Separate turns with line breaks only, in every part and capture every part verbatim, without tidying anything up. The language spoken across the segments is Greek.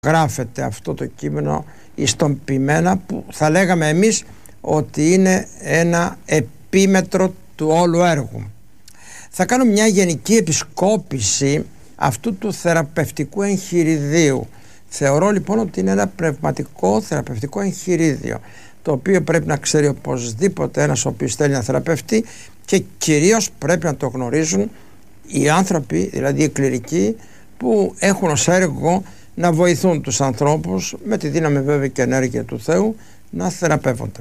γράφεται αυτό το κείμενο εις τον ποιμένα, που θα λέγαμε εμείς ότι είναι ένα επίμετρο του όλου έργου. Θα κάνω μια γενική επισκόπηση αυτού του θεραπευτικού εγχειριδίου. Θεωρώ λοιπόν ότι είναι ένα πνευματικό θεραπευτικό εγχειρίδιο, το οποίο πρέπει να ξέρει οπωσδήποτε ένας ο οποίος θέλει να θεραπευτεί, και κυρίως πρέπει να το γνωρίζουν οι άνθρωποι, δηλαδή οι κληρικοί, που έχουν ως έργο να βοηθούν τους ανθρώπους με τη δύναμη βέβαια και ενέργεια του Θεού να θεραπεύονται.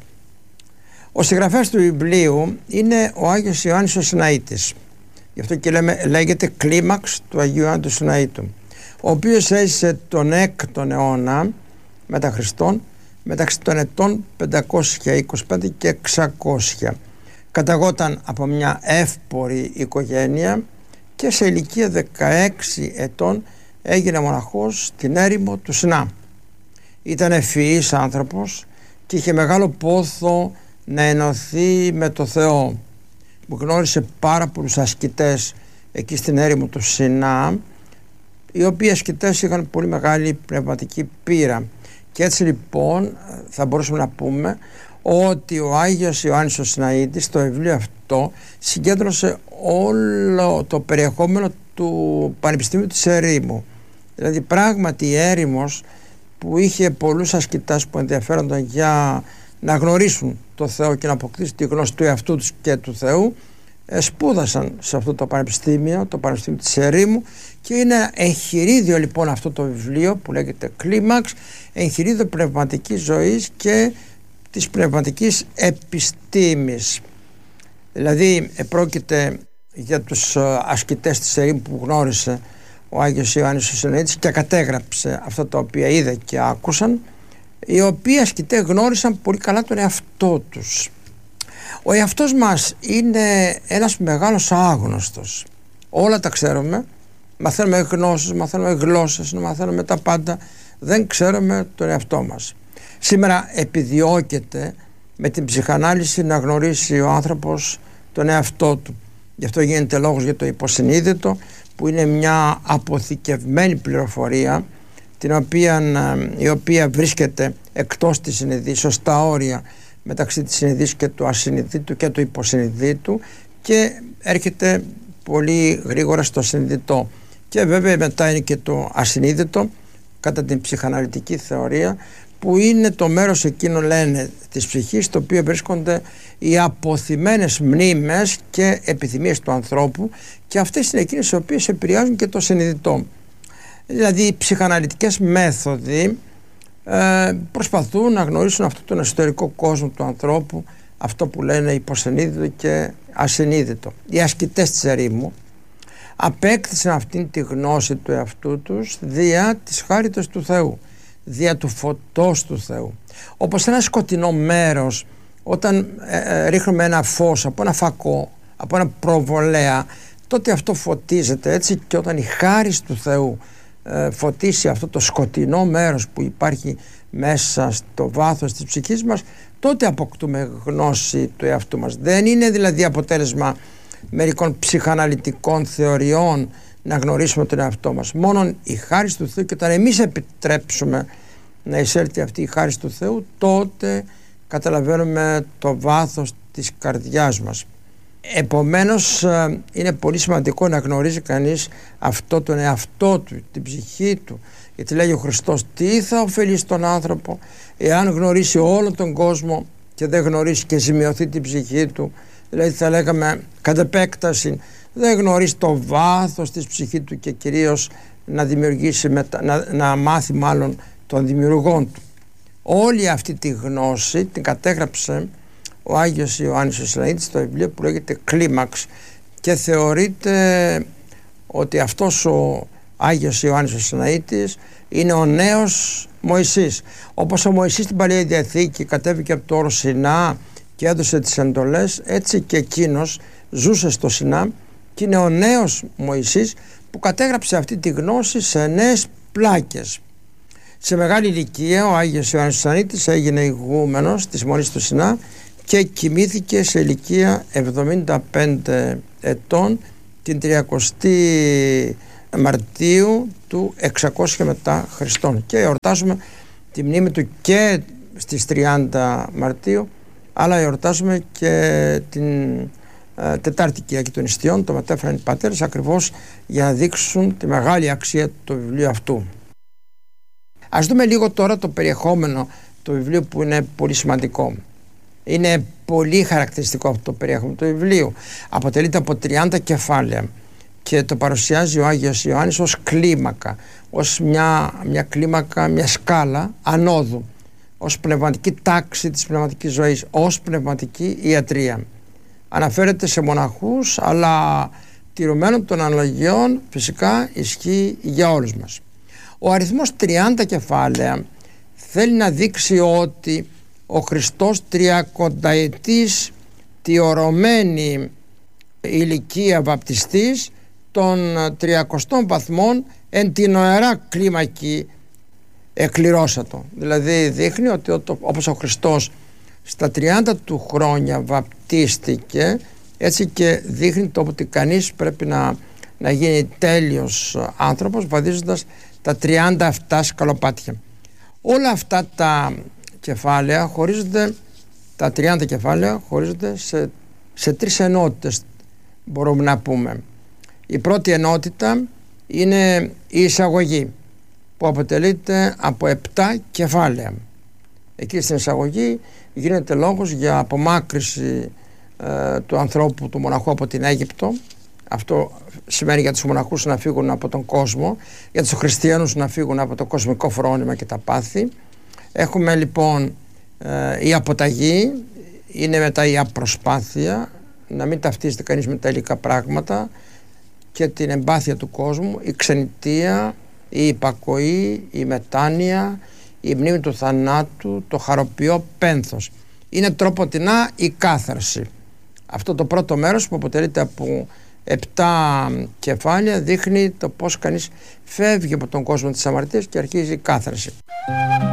Ο συγγραφέας του βιβλίου είναι ο Άγιος Ιωάννης ο Συναήτης. Γι' αυτό και λέμε, λέγεται κλίμαξ του Αγίου Ιωάννη του Συναήτου, ο οποίος έζησε τον έκτον αιώνα μετά Χριστόν, μεταξύ των ετών πεντακόσια είκοσι πέντε και εξακόσια. Καταγόταν από μια εύπορη οικογένεια και σε ηλικία δεκαέξι ετών έγινε μοναχός στην έρημο του Σινά. Ήταν ευφυής άνθρωπος και είχε μεγάλο πόθο να ενωθεί με το Θεό. Γνώρισε πάρα πολλούς ασκητές εκεί στην έρημο του Σινά, οι οποίοι ασκητές είχαν πολύ μεγάλη πνευματική πείρα. Και έτσι λοιπόν θα μπορούσαμε να πούμε ότι ο Άγιος Ιωάννης ο Συναήτης στο βιβλίο αυτό συγκέντρωσε όλο το περιεχόμενο του Πανεπιστημίου της Ερήμου. Δηλαδή πράγματι η έρημος, που είχε πολλούς ασκητάς που ενδιαφέρονταν για να γνωρίσουν το Θεό και να αποκτήσουν τη γνώση του εαυτού τους και του Θεού, σπούδασαν σε αυτό το πανεπιστήμιο, το Πανεπιστήμιο της Ερήμου, και είναι εγχειρίδιο λοιπόν αυτό το βιβλίο που λέγεται Κλίμαξ, εγχειρίδιο πνευματικής ζωής και της πνευματικής επιστήμης. Δηλαδή πρόκειται για τους ασκητές της Ερήμου που γνώρισε ο Άγιος Ιωάννης ο Συναήτης και κατέγραψε αυτά τα οποία είδε και άκουσαν, οι οποίοι ασκητές γνώρισαν πολύ καλά τον εαυτό τους. Ο εαυτός μας είναι ένας μεγάλος άγνωστος. Όλα τα ξέρουμε, μαθαίνουμε γνώσεις, μαθαίνουμε γλώσσες, μαθαίνουμε τα πάντα, δεν ξέρουμε τον εαυτό μας. Σήμερα επιδιώκεται με την ψυχανάλυση να γνωρίσει ο άνθρωπος τον εαυτό του. Γι' αυτό γίνεται λόγος για το υποσυνείδητο, που είναι μια αποθηκευμένη πληροφορία, την οποία, η οποία βρίσκεται εκτός της συνειδήσεως, στα όρια μεταξύ της συνειδήσεως και του ασυνειδήτου και του υποσυνειδήτου, και έρχεται πολύ γρήγορα στο συνειδητό. Και βέβαια μετά είναι και το ασυνείδητο κατά την ψυχαναλυτική θεωρία, που είναι το μέρος εκείνο, λένε, της ψυχής, στο οποίο βρίσκονται οι αποθυμένες μνήμες και επιθυμίες του ανθρώπου, και αυτές είναι εκείνες οι οποίες επηρεάζουν και το συνειδητό. Δηλαδή οι ψυχαναλυτικές μέθοδοι ε, προσπαθούν να γνωρίσουν αυτό τον εσωτερικό κόσμο του ανθρώπου, αυτό που λένε υποσυνείδητο και ασυνείδητο. Οι ασκητές της Ερήμου απέκτησαν αυτήν τη γνώση του εαυτού τους δια της χάριτος του Θεού, δια του φωτός του Θεού. Όπως ένα σκοτεινό μέρος, όταν ε, ε, ρίχνουμε ένα φως από ένα φακό, από ένα προβολέα, τότε αυτό φωτίζεται, έτσι και όταν η χάρις του Θεού ε, φωτίσει αυτό το σκοτεινό μέρος που υπάρχει μέσα στο βάθος της ψυχής μας, τότε αποκτούμε γνώση του εαυτού μας. Δεν είναι δηλαδή αποτέλεσμα μερικών ψυχαναλυτικών θεωριών να γνωρίσουμε τον εαυτό μας. Μόνον η χάρις του Θεού, και όταν εμείς επιτρέψουμε να εισέλθει αυτή η χάρις του Θεού, τότε καταλαβαίνουμε το βάθος της καρδιάς μας. Επομένως είναι πολύ σημαντικό να γνωρίζει κανείς αυτό τον εαυτό του, την ψυχή του, γιατί λέγει ο Χριστός, τι θα ωφελήσει τον άνθρωπο εάν γνωρίσει όλο τον κόσμο και δεν γνωρίσει και ζημιωθεί την ψυχή του. Δηλαδή θα λέγαμε κατ' επέκταση, δεν γνωρίζει το βάθος της ψυχή του και κυρίως να δημιουργήσει, να, να μάθει μάλλον τον δημιουργόν του. Όλη αυτή τη γνώση την κατέγραψε ο Άγιος Ιωάννης ο Συναήτης στο βιβλίο που λέγεται Κλίμαξ, και θεωρείται ότι αυτός ο Άγιος Ιωάννης ο Συναήτης είναι ο νέος Μωυσής. Όπως ο Μωυσής στην Παλαιά Διαθήκη κατέβηκε από το όρο Σινά και έδωσε τις εντολές, έτσι και εκείνος ζούσε στο Σινά και είναι ο νέος Μωυσής που κατέγραψε αυτή τη γνώση σε νέες πλάκες. Σε μεγάλη ηλικία ο Άγιος Ιωάννης ο Συναήτης έγινε ηγούμενος της Μονής του Σινά και κοιμήθηκε σε ηλικία εβδομήντα πέντε ετών την τριακοστή Μαρτίου του εξακόσια μετά Χριστόν, και εορτάζουμε τη μνήμη του και στις τριάντα Μαρτίου, αλλά εορτάζουμε και την ε, Τετάρτη Κυριακή των Ιστιών, το μετέφεραν οι πατέρες, ακριβώς για να δείξουν τη μεγάλη αξία του βιβλίου αυτού. Ας δούμε λίγο τώρα το περιεχόμενο του βιβλίου, που είναι πολύ σημαντικό. Είναι πολύ χαρακτηριστικό αυτό το περιεχόμενο του βιβλίου. Αποτελείται από τριάντα κεφάλαια και το παρουσιάζει ο Άγιος Ιωάννης ως κλίμακα, ως μια, μια κλίμακα, μια σκάλα ανόδου, ως πνευματική τάξη της πνευματικής ζωής, ως πνευματική ιατρία. Αναφέρεται σε μοναχούς, αλλά τηρουμένων των αναλογιών φυσικά ισχύει για όλους μας. Ο αριθμός τριάντα κεφάλαια θέλει να δείξει ότι ο Χριστός τριακονταετής τιωρωμένη ηλικία βαπτιστής των τριακοστών βαθμών εν την οερά κλίμακη εκκληρώσατο. Δηλαδή δείχνει ότι όπως ο Χριστός στα τριάντα του χρόνια βαπτίστηκε, έτσι και δείχνει το ότι κανείς πρέπει να, να γίνει τέλειος άνθρωπος βαδίζοντας τα τριάντα αυτά σκαλοπάτια. Όλα αυτά τα κεφάλαια χωρίζονται, τα τριάντα κεφάλαια χωρίζονται σε, σε τρεις ενότητες, μπορούμε να πούμε. Η πρώτη ενότητα είναι η εισαγωγή, που αποτελείται από επτά κεφάλαια. Εκεί στην εισαγωγή γίνεται λόγος για απομάκρυση ε, του ανθρώπου, του μοναχού από την Αίγυπτο. Αυτό σημαίνει για τους μοναχούς να φύγουν από τον κόσμο, για τους χριστιανούς να φύγουν από το κοσμικό φρόνημα και τα πάθη. Έχουμε λοιπόν ε, η αποταγή, είναι μετά η απροσπάθεια, να μην ταυτίζεται κανείς με τα υλικά πράγματα, και την εμπάθεια του κόσμου, η ξενιτεία, η υπακοή, η μετάνοια, η μνήμη του θανάτου, το χαροποιό πένθος. Είναι τροποτινά η κάθαρση. Αυτό το πρώτο μέρος, που αποτελείται από επτά κεφάλαια, δείχνει το πώς κανείς φεύγει από τον κόσμο της αμαρτίας και αρχίζει η κάθαρση.